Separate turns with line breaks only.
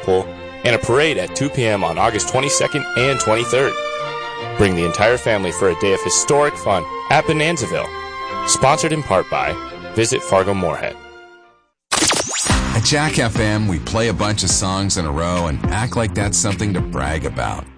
carpool, and a parade at 2 p.m. on August 22nd and 23rd. Bring the entire family for a day of historic fun at Bonanzaville. Sponsored in part by Visit Fargo Moorhead.
At Jack FM, we play a bunch of songs in a row and act like that's something to brag about.